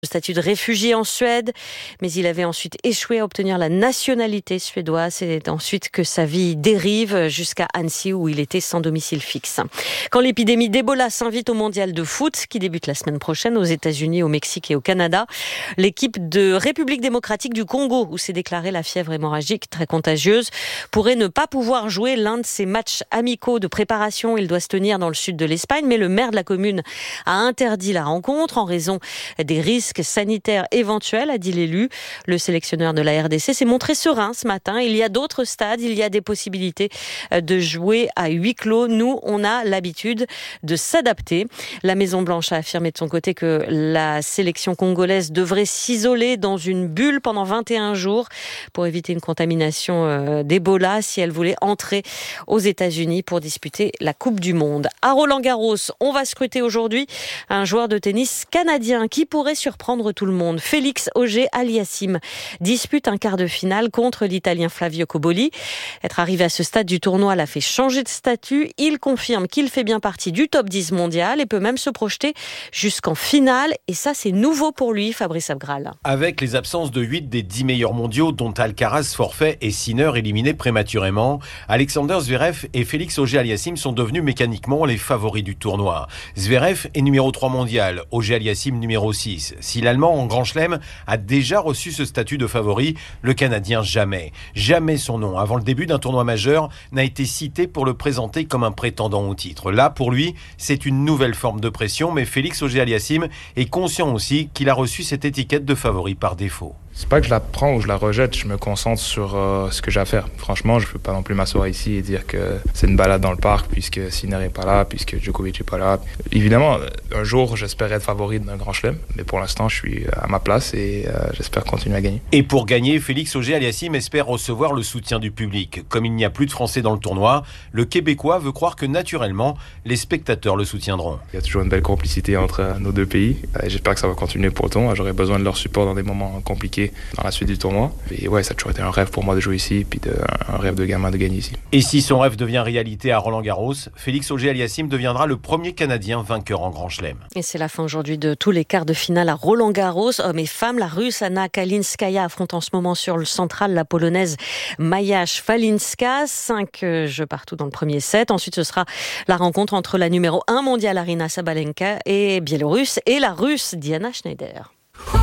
Le statut de réfugié en Suède, mais il avait ensuite échoué à obtenir la nationalité suédoise. C'est ensuite que sa vie dérive jusqu'à Annecy où il était sans domicile fixe. Quand l'épidémie d'Ebola s'invite au mondial de foot qui débute la semaine prochaine aux États-Unis, au Mexique et au Canada, l'équipe de République démocratique du Congo, où s'est déclarée la fièvre hémorragique très contagieuse, pourrait ne pas pouvoir jouer l'un de ses matchs amicaux de préparation. Il doit se tenir dans le sud de l'Espagne, mais le maire de la commune a interdit la rencontre en raison des risques sanitaires éventuels, a dit l'élu. Le sélectionneur de la RDC s'est montré serein ce matin. Il y a d'autres stades, il y a des possibilités de jouer à huis clos. Nous, on a l'habitude de s'adapter. La Maison-Blanche a affirmé de son côté que la sélection congolaise devrait s'isoler dans une bulle pendant 21 jours pour éviter une contamination d'Ebola si elle voulait entrer aux États-Unis pour disputer la Coupe du Monde. À Roland-Garros, on va scruter aujourd'hui un joueur de tennis canadien qui pourrait surprendre tout le monde. Félix Auger-Aliassime dispute un quart de finale contre l'Italien Flavio Cobolli. Être arrivé à ce stade du tournoi l'a fait changer de statut. Il confirme qu'il fait bien partie du top 10 mondial et peut même se projeter jusqu'en finale. Et ça, c'est nouveau pour lui, Fabrice Abgral. Avec les absences de 8 des 10 meilleurs mondiaux, dont Alcaraz forfait et Sinner éliminé prématurément, Alexander Zverev et Félix Auger-Aliassime sont devenus mécaniquement les favoris du tournoi. Zverev est numéro 3 mondial, Auger-Aliassime numéro 6. Si l'Allemand en Grand Chelem a déjà reçu ce statut de favori, le Canadien jamais. Jamais son nom, avant le début d'un tournoi majeur, n'a été cité pour le présenter comme un prétendant au titre. Là, pour lui, c'est une nouvelle forme de pression, mais Félix Auger-Aliassime est conscient aussi qu'il a reçu cette étiquette de favori par défaut. C'est pas que je la prends ou je la rejette, je me concentre sur ce que j'ai à faire. Franchement, je peux pas non plus m'asseoir ici et dire que c'est une balade dans le parc puisque Sinner est pas là, puisque Djokovic est pas là. Évidemment, un jour, j'espère être favori d'un grand chelem, mais pour l'instant, je suis à ma place et j'espère continuer à gagner. Et pour gagner, Félix Auger-Aliassime espère recevoir le soutien du public. Comme il n'y a plus de Français dans le tournoi, le Québécois veut croire que naturellement, les spectateurs le soutiendront. Il y a toujours une belle complicité entre nos deux pays et j'espère que ça va continuer pour le tournoi. J'aurai besoin de leur support dans des moments compliqués dans la suite du tournoi. Et ouais, ça a toujours été un rêve pour moi de jouer ici, puis un rêve de gamin de gagner ici. Et si son rêve devient réalité à Roland-Garros, Félix Auger-Aliassime deviendra le premier Canadien vainqueur en Grand Chelem. Et c'est la fin aujourd'hui de tous les quarts de finale à Roland-Garros. Hommes et femmes, la Russe Anna Kalinskaya affronte en ce moment sur le central la Polonaise Maja Szwalinska. 5 jeux partout dans le premier set. Ensuite, ce sera la rencontre entre la numéro 1 mondiale Aryna Sabalenka et Biélorusse et la Russe Diana Schneider.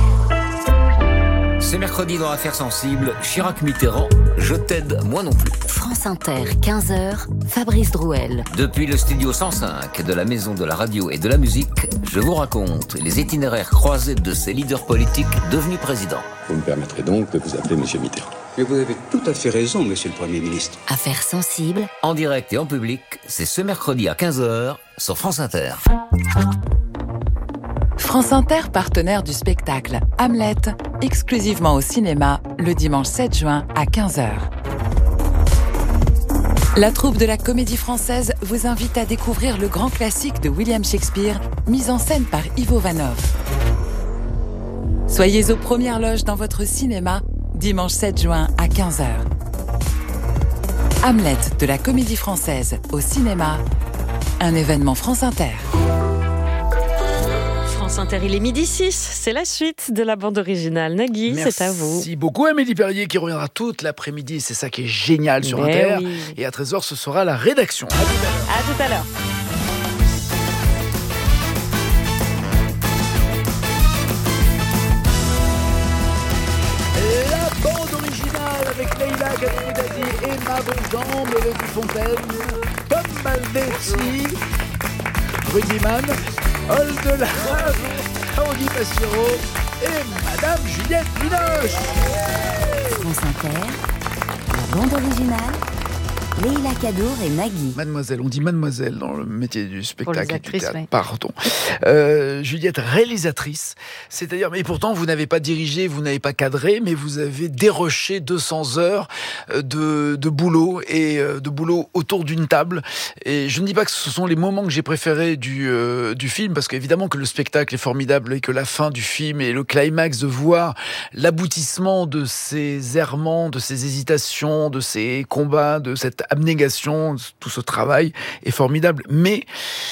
C'est mercredi dans Affaires sensibles, Chirac-Mitterrand, je t'aide, moi non plus. France Inter, 15h, Fabrice Drouel. Depuis le studio 105 de la Maison de la Radio et de la Musique, je vous raconte les itinéraires croisés de ces leaders politiques devenus présidents. Vous me permettrez donc de vous appeler Monsieur Mitterrand. Mais vous avez tout à fait raison, Monsieur le Premier ministre. Affaires sensibles. En direct et en public, c'est ce mercredi à 15h sur France Inter. France Inter, partenaire du spectacle Hamlet, exclusivement au cinéma, le dimanche 7 juin à 15h. La troupe de la Comédie Française vous invite à découvrir le grand classique de William Shakespeare, mis en scène par Ivo Vanov. Soyez aux premières loges dans votre cinéma, dimanche 7 juin à 15h. Hamlet de la Comédie Française au cinéma, un événement France Inter. France Inter, il est 12h06, c'est la suite de la bande originale. Nagui, c'est à vous. Merci beaucoup Amélie Perrier qui reviendra toute l'après-midi, c'est ça qui est génial sur Inter. Oui. Et à 13h, ce sera la rédaction. À tout à l'heure. La bande originale avec Leïla Kadri-Moudadi, Emma Bonjean, Mélodie Fontaine, Tom Baldessi, Rudy Mann, Oldelave, Audi Passero et Madame Juliette Binoche. France Inter, la bande originale, Leïla Kadour et Nagui. Mademoiselle, on dit mademoiselle dans le métier du spectacle et du théâtre. Oui. Pardon. Juliette, réalisatrice, c'est-à-dire, mais pourtant vous n'avez pas dirigé, vous n'avez pas cadré, mais vous avez déroché 200 heures de boulot et de boulot autour d'une table. Et je ne dis pas que ce sont les moments que j'ai préférés du film, parce qu'évidemment que le spectacle est formidable et que la fin du film et le climax, de voir l'aboutissement de ces errements, de ces hésitations, de ces combats, de cette abnégation, tout ce travail est formidable. Mais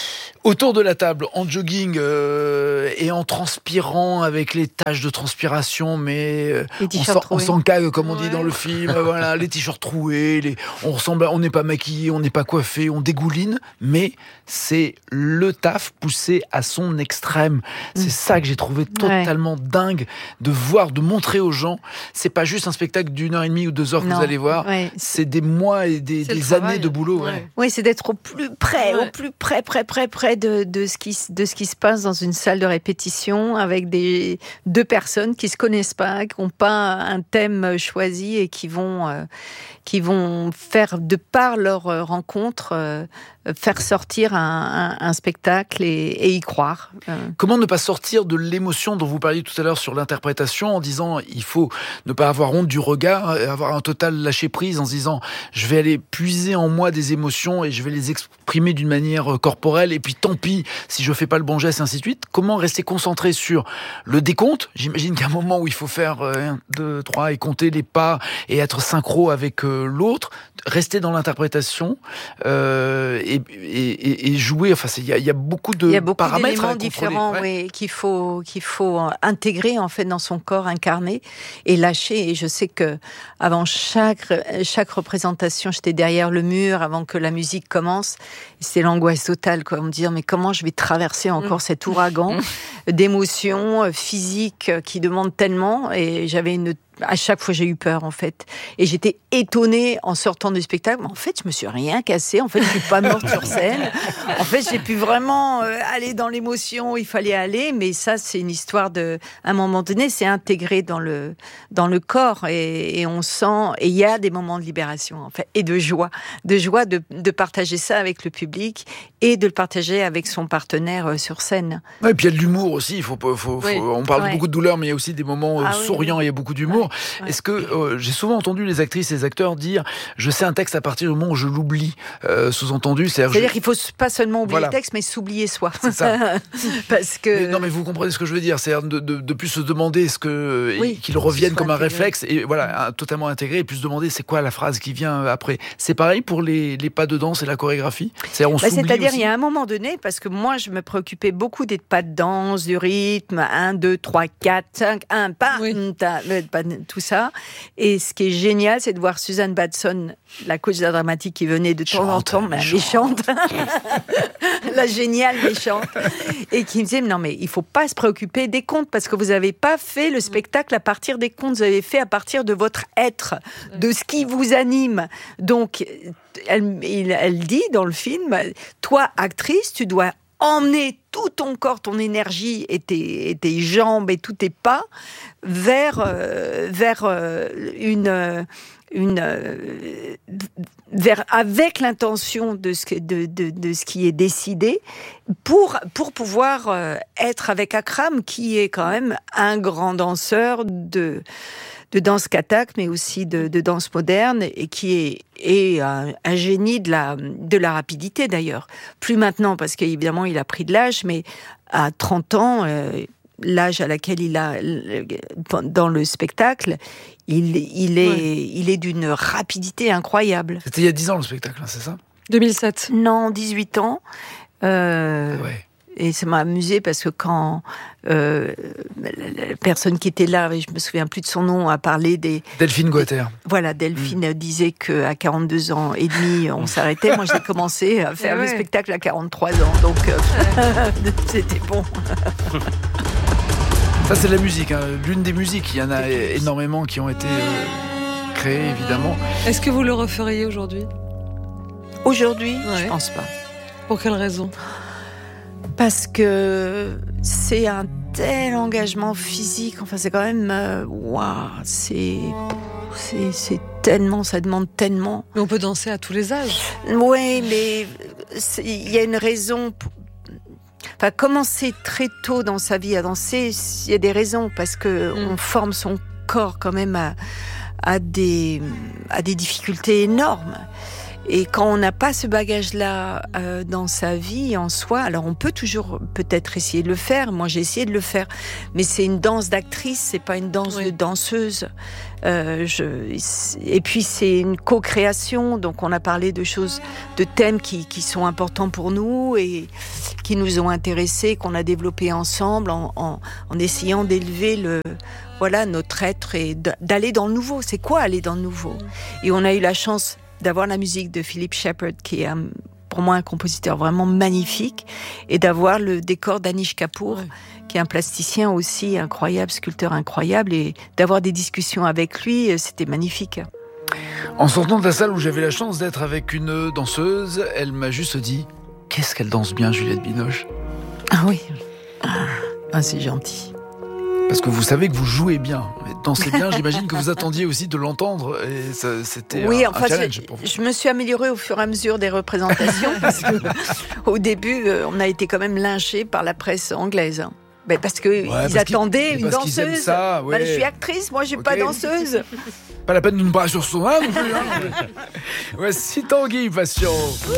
Autour de la table, en jogging et en transpirant avec les taches de transpiration, mais on s'encague comme on dit dans le film. Voilà, les t-shirts troués, on n'est pas maquillé, on n'est pas coiffé, on dégouline, mais c'est le taf poussé à son extrême. C'est ça que j'ai trouvé totalement dingue de voir, de montrer aux gens. C'est pas juste un spectacle d'1h30 ou 2 heures que vous allez voir. C'est des mois et des années de boulot. Oui, c'est d'être au plus près, près de ce qui se passe dans une salle de répétition avec deux personnes qui se connaissent pas, qui n'ont pas un thème choisi et qui vont faire, de par leur rencontre, faire sortir un spectacle et y croire. Comment ne pas sortir de l'émotion dont vous parliez tout à l'heure sur l'interprétation en disant il faut ne pas avoir honte du regard, avoir un total lâcher prise en se disant je vais aller puiser en moi des émotions et je vais les exprimer d'une manière corporelle et puis tant pis si je fais pas le bon geste, ainsi de suite. Comment rester concentré sur le décompte? J'imagine qu'à un moment où il faut faire 1, 2, 3 et compter les pas et être synchro avec l'autre, rester dans l'interprétation et jouer. Enfin, il y a beaucoup de paramètres d'éléments différents qu'il faut intégrer en fait dans son corps incarné et lâcher. Et je sais que avant chaque représentation, j'étais derrière le mur avant que la musique commence. C'est l'angoisse totale, quoi. Me dire mais comment je vais traverser encore cet ouragan d'émotions physiques qui demandent tellement. Et à chaque fois, j'ai eu peur, en fait. Et j'étais étonnée en sortant du spectacle. Mais en fait, je me suis rien cassé. En fait, je suis pas morte sur scène. En fait, j'ai pu vraiment aller dans l'émotion où il fallait aller. Mais ça, c'est une histoire à un moment donné, c'est intégré dans le corps. Et on sent, et il y a des moments de libération, en fait, et de joie de partager ça avec le public et de le partager avec son partenaire sur scène. Ouais, et puis il y a de l'humour aussi. On parle beaucoup de douleur, mais il y a aussi des moments souriants. Il y a beaucoup d'humour. Ouais. Est-ce que j'ai souvent entendu les actrices et les acteurs dire je sais un texte à partir du moment où je l'oublie, sous-entendu, c'est-à-dire qu'il faut pas seulement oublier le texte mais s'oublier soi. C'est ça. Parce que mais vous comprenez ce que je veux dire, c'est de plus se demander qu'il revienne comme un réflexe et voilà, totalement intégré, et plus se demander c'est quoi la phrase qui vient après. C'est pareil pour les pas de danse et la chorégraphie. C'est-à-dire il y a un moment donné, parce que moi je me préoccupais beaucoup des pas de danse, du rythme, 1, 2, 3, 4, 5, 1 pas, tout ça. Et ce qui est génial, c'est de voir Suzanne Batson, la coach d'art dramatique qui venait de temps en temps, méchante, la géniale méchante, et qui me disait non mais il faut pas se préoccuper des comptes parce que vous avez pas fait le spectacle à partir des comptes, vous avez fait à partir de votre être, de ce qui vous anime. Donc elle dit dans le film, toi actrice, tu dois emmener tout ton corps, ton énergie et tes jambes et tous tes pas vers avec l'intention de ce qui est décidé pour pouvoir être avec Akram qui est quand même un grand danseur de danse kathak mais aussi de danse moderne et qui est un génie de la rapidité d'ailleurs. Plus maintenant parce qu'évidemment il a pris de l'âge, mais à 30 ans, l'âge à laquelle il a dans le spectacle, il est d'une rapidité incroyable. C'était il y a 10 ans le spectacle, c'est ça ? 2007. Non, 18 ans. Et ça m'a amusé parce que quand la personne qui était là, je me souviens plus de son nom, a parlé des... Delphine Guater. Voilà, Delphine disait qu'à 42 ans et demi, on s'arrêtait. Moi, j'ai commencé à faire le spectacle à 43 ans, donc c'était bon. Ça, c'est la musique, hein. L'une des musiques. Il y en a énormément qui ont été créées, évidemment. Est-ce que vous le referiez aujourd'hui ? Aujourd'hui, je pense pas. Pour quelle raison ? Parce que c'est un tel engagement physique. Enfin, c'est quand même... c'est tellement... Ça demande tellement... Mais on peut danser à tous les âges. Oui, mais il y a une raison... Enfin, commencer très tôt dans sa vie à danser, il y a des raisons. Parce qu'on forme son corps quand même à des difficultés énormes. Et quand on n'a pas ce bagage-là dans sa vie, en soi, alors on peut toujours peut-être essayer de le faire. Moi, j'ai essayé de le faire. Mais c'est une danse d'actrice, c'est pas une danse de danseuse. Et puis, c'est une co-création. Donc, on a parlé de choses, de thèmes qui sont importants pour nous et qui nous ont intéressés, qu'on a développés ensemble en essayant d'élever notre être et d'aller dans le nouveau. C'est quoi aller dans le nouveau? Et on a eu la chance d'avoir la musique de Philip Shepard, qui est pour moi un compositeur vraiment magnifique, et d'avoir le décor d'Anish Kapoor, qui est un plasticien aussi incroyable, sculpteur incroyable, et d'avoir des discussions avec lui, c'était magnifique. En sortant de la salle où j'avais la chance d'être avec une danseuse, elle m'a juste dit « Qu'est-ce qu'elle danse bien, Juliette Binoche ?» Ah oui, c'est gentil. Parce que vous savez que vous jouez bien, mais dansez bien, j'imagine que vous attendiez aussi de l'entendre, et c'était un challenge pour vous. Je me suis améliorée au fur et à mesure des représentations, parce que au début, on a été quand même lynchés par la presse anglaise. Parce qu'ils attendaient une danseuse. Ça, je suis actrice, moi je suis pas danseuse. Pas la peine de nous brailler sur son âme. Voici Tanguy Passion.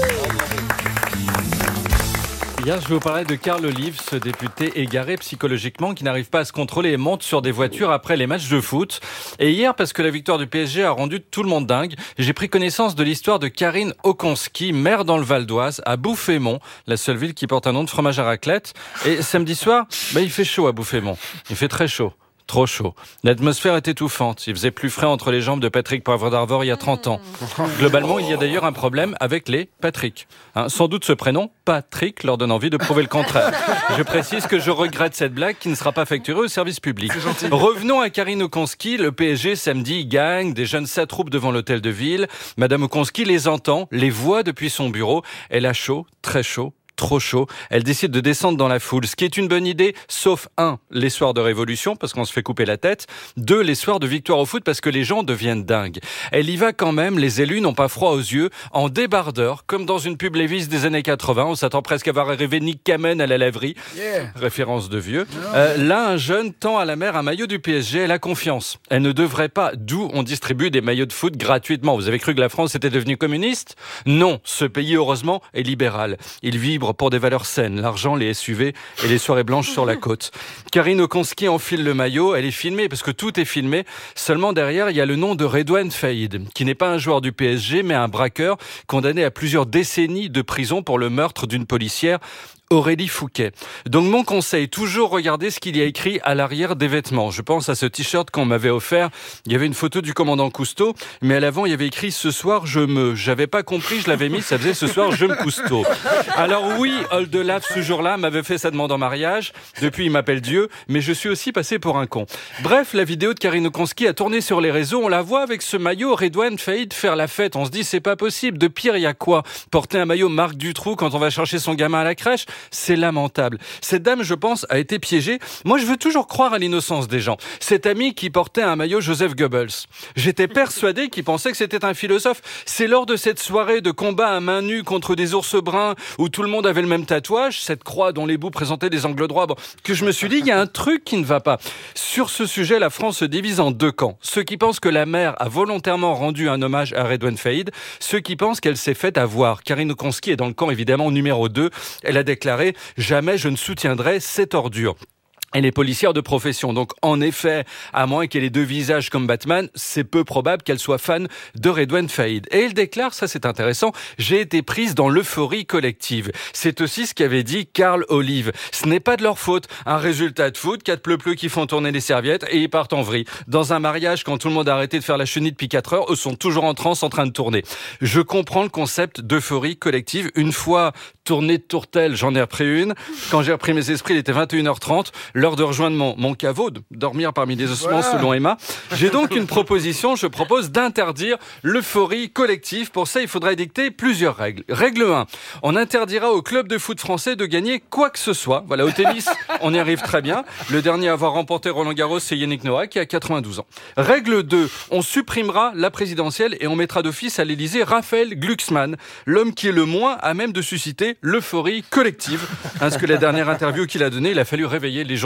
Hier, je vais vous parler de Carl Olive, ce député égaré psychologiquement qui n'arrive pas à se contrôler et monte sur des voitures après les matchs de foot. Et hier, parce que la victoire du PSG a rendu tout le monde dingue, j'ai pris connaissance de l'histoire de Karine Okonski, maire dans le Val d'Oise, à Bouffémont, la seule ville qui porte un nom de fromage à raclette. Et samedi soir, il fait chaud à Bouffémont. Il fait très chaud. Trop chaud. L'atmosphère est étouffante. Il faisait plus frais entre les jambes de Patrick Poivre d'Arvor il y a 30 ans. Globalement, il y a d'ailleurs un problème avec les Patrick. Sans doute ce prénom, Patrick, leur donne envie de prouver le contraire. Je précise que je regrette cette blague qui ne sera pas facturée au service public. Revenons à Karine Okonski. Le PSG, samedi, gagne. Des jeunes s'attroupent devant l'hôtel de ville. Madame Okonski les entend, les voit depuis son bureau. Elle a chaud, très chaud. Trop chaud, elle décide de descendre dans la foule, ce qui est une bonne idée, sauf 1, les soirs de révolution, parce qu'on se fait couper la tête, 2, les soirs de victoire au foot, parce que les gens deviennent dingues. Elle y va quand même, les élus n'ont pas froid aux yeux, en débardeur, comme dans une pub Levi's des années 80, on s'attend presque à voir arriver Nick Kamen à la laverie, référence de vieux. Là, un jeune tend à la mère un maillot du PSG, elle a confiance. Elle ne devrait pas, d'où on distribue des maillots de foot gratuitement. Vous avez cru que la France était devenue communiste? Non, ce pays, heureusement, est libéral. Il vibre pour des valeurs saines, l'argent, les SUV et les soirées blanches sur la côte. Karine Okonski enfile le maillot, elle est filmée parce que tout est filmé. Seulement derrière, il y a le nom de Redouane Faïd, qui n'est pas un joueur du PSG, mais un braqueur condamné à plusieurs décennies de prison pour le meurtre d'une policière, Aurélie Fouquet. Donc mon conseil, toujours regarder ce qu'il y a écrit à l'arrière des vêtements. Je pense à ce t-shirt qu'on m'avait offert. Il y avait une photo du commandant Cousteau, mais à l'avant il y avait écrit « Ce soir je me ». J'avais pas compris, je l'avais mis, ça faisait « Ce soir je me Cousteau ». Alors oui, Oldelaf ce jour-là m'avait fait sa demande en mariage. Depuis il m'appelle Dieu, mais je suis aussi passé pour un con. Bref, la vidéo de Karine Okonski a tourné sur les réseaux. On la voit avec ce maillot Redouane Faïd faire la fête. On se dit c'est pas possible. De pire, il y a quoi? Porter un maillot Marc Dutroux quand on va chercher son gamin à la crèche? C'est lamentable. Cette dame, je pense, a été piégée. Moi, je veux toujours croire à l'innocence des gens. Cet ami qui portait un maillot Joseph Goebbels. J'étais persuadé qu'il pensait que c'était un philosophe. C'est lors de cette soirée de combat à main nue contre des ours bruns où tout le monde avait le même tatouage, cette croix dont les bouts présentaient des angles droits, que je me suis dit, il y a un truc qui ne va pas. Sur ce sujet, la France se divise en deux camps. Ceux qui pensent que la mère a volontairement rendu un hommage à Redouane Faïd, ceux qui pensent qu'elle s'est faite avoir. Karine Okonski est dans le camp, évidemment, numéro 2. Elle a déclaré « Jamais je ne soutiendrai cette ordure ». Elle est policière de profession, donc en effet, à moins qu'elle ait deux visages comme Batman, c'est peu probable qu'elle soit fan de Redouane Faïd. Et elle déclare, ça c'est intéressant, « J'ai été prise dans l'euphorie collective ». C'est aussi ce qu'avait dit Carl Olive. Ce n'est pas de leur faute. Un résultat de foot, 4 pleu-pleu qui font tourner les serviettes et ils partent en vrille. Dans un mariage, quand tout le monde a arrêté de faire la chenille depuis 4 heures, eux sont toujours en transe en train de tourner. Je comprends le concept d'euphorie collective. Une fois tournée de tourtelle, j'en ai repris une. Quand j'ai repris mes esprits, il était 21h30. L'heure de rejoindre mon caveau, de dormir parmi des ossements selon Emma. J'ai donc une proposition, je propose d'interdire l'euphorie collective. Pour ça, il faudrait dicter plusieurs règles. Règle 1, on interdira au club de foot français de gagner quoi que ce soit. Voilà, au tennis, on y arrive très bien. Le dernier à avoir remporté Roland Garros, c'est Yannick Noah, qui a 92 ans. Règle 2, on supprimera la présidentielle et on mettra d'office à l'Élysée Raphaël Glucksmann, l'homme qui est le moins à même de susciter l'euphorie collective. Parce que la dernière interview qu'il a donnée, il a fallu réveiller les journalistes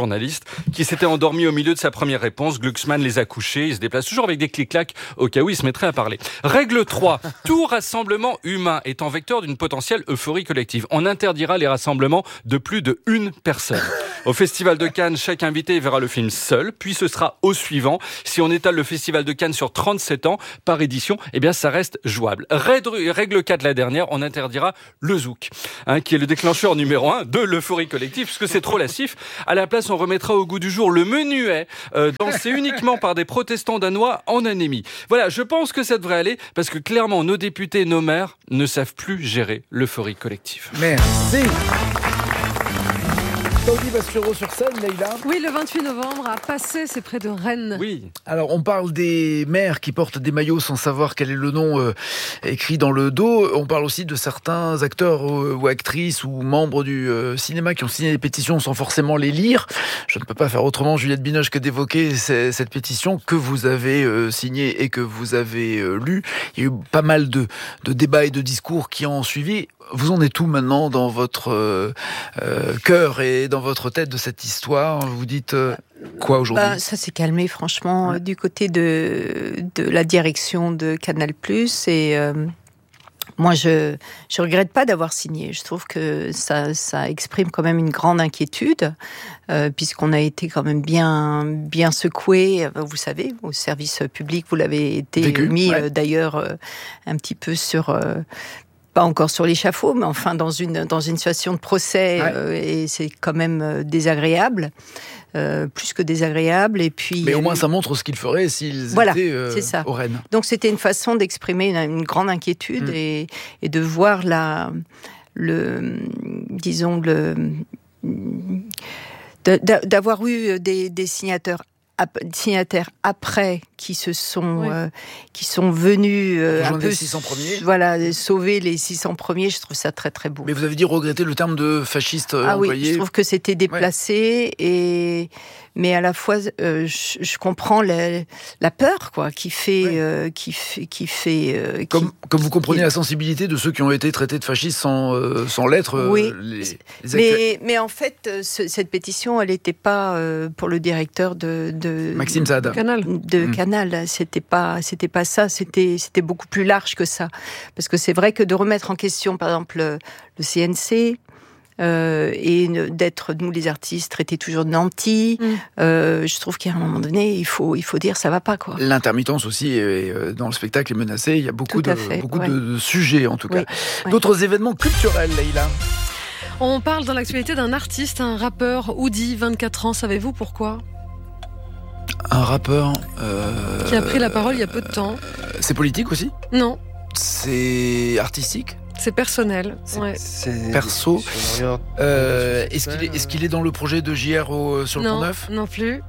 journalistes qui s'étaient endormis au milieu de sa première réponse. Glucksmann les a couchés. Il se déplace toujours avec des clics-clacs au cas où il se mettrait à parler. Règle 3. Tout rassemblement humain étant vecteur d'une potentielle euphorie collective. On interdira les rassemblements de plus de une personne. Au Festival de Cannes, chaque invité verra le film seul, puis ce sera au suivant. Si on étale le Festival de Cannes sur 37 ans par édition, eh bien ça reste jouable. Règle 4, la dernière, on interdira le zouk, qui est le déclencheur numéro 1 de l'euphorie collective, parce que c'est trop lascif. À la place, on remettra au goût du jour le menuet, dansé uniquement par des protestants danois en anémie. Voilà, je pense que ça devrait aller, parce que clairement, nos députés, nos maires ne savent plus gérer l'euphorie collective. Merci. Claudie Bastureau sur scène, Leïla. Oui, le 28 novembre à Passé, c'est près de Rennes. Oui. Alors, on parle des maires qui portent des maillots sans savoir quel est le nom écrit dans le dos. On parle aussi de certains acteurs ou actrices ou membres du cinéma qui ont signé des pétitions sans forcément les lire. Je ne peux pas faire autrement, Juliette Binoche, que d'évoquer cette pétition que vous avez signée et que vous avez lue. Il y a eu pas mal de débats et de discours qui ont suivi. Vous en êtes où maintenant dans votre cœur et dans votre tête de cette histoire? Vous dites quoi aujourd'hui? Ça s'est calmé franchement du côté de la direction de Canal+. Et moi, je regrette pas d'avoir signé. Je trouve que ça exprime quand même une grande inquiétude, puisqu'on a été quand même bien secoué. Vous savez, au service public, vous l'avez été mis d'ailleurs un petit peu sur... pas encore sur l'échafaud, mais enfin dans une situation de procès, et c'est quand même désagréable, plus que désagréable. Et puis, mais au moins ça montre ce qu'ils feraient s'ils étaient au Rennes. Donc c'était une façon d'exprimer une grande inquiétude et de voir d'avoir eu des signataires après qui sont venus un peu 600 premiers. Voilà, sauver les 600 premiers. Je trouve ça très très beau. Mais vous avez dit regretter le terme de fasciste employé. Oui, je trouve que c'était déplacé mais à la fois je comprends la peur qui fait comme vous comprenez la sensibilité de ceux qui ont été traités de fascistes sans l'être. Oui. Mais en fait cette pétition elle n'était pas pour le directeur de Maxime Saada. Canal. C'était pas ça, c'était beaucoup plus large que ça, parce que c'est vrai que de remettre en question par exemple le CNC et d'être, nous les artistes, traités toujours de nantis, je trouve qu'à un moment donné il faut dire ça va pas L'intermittence aussi dans le spectacle est menacée. Il y a beaucoup de sujets en tout cas. D'autres événements culturels, Leïla? On parle dans l'actualité d'un artiste, un rappeur, Oudi, 24 ans. Savez-vous pourquoi? Un rappeur qui a pris la parole il y a peu de temps. C'est politique aussi? Non. C'est artistique? C'est personnel. C'est perso. Est-ce qu'il est dans le projet de JR sur le Pont-Neuf? Non plus.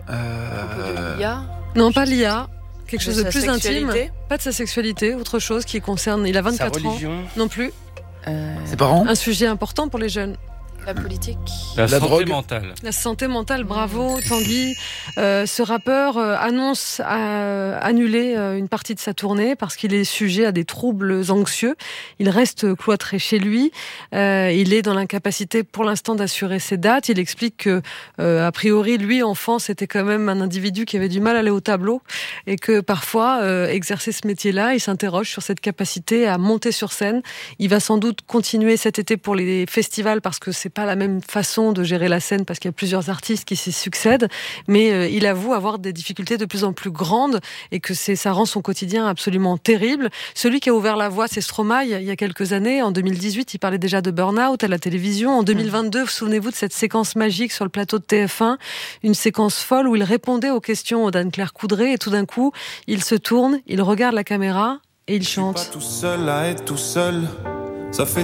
l'IA? Non, pas l'IA. Quelque chose de plus intime. Pas de sa sexualité, autre chose qui concerne. Il a 24 ans. Non plus. Ses parents? Un sujet important pour les jeunes. La politique. La santé drogue mentale. La santé mentale, bravo Tanguy. Ce rappeur annonce annuler une partie de sa tournée parce qu'il est sujet à des troubles anxieux. Il reste cloîtré chez lui. Il est dans l'incapacité pour l'instant d'assurer ses dates. Il explique que, a priori, lui, enfant, c'était quand même un individu qui avait du mal à aller au tableau et que parfois, exercer ce métier-là, il s'interroge sur cette capacité à monter sur scène. Il va sans doute continuer cet été pour les festivals parce que c'est pas la même façon de gérer la scène parce qu'il y a plusieurs artistes qui s'y succèdent, mais il avoue avoir des difficultés de plus en plus grandes et que ça rend son quotidien absolument terrible. Celui qui a ouvert la voie, c'est Stromae, il y a quelques années. En 2018, il parlait déjà de burn-out à la télévision. En 2022, vous souvenez-vous de cette séquence magique sur le plateau de TF1, une séquence folle où il répondait aux questions d'Anne-Claire Coudray et tout d'un coup, il se tourne, il regarde la caméra et il chante. Je suis pas tout seul à être tout seul. Ça fait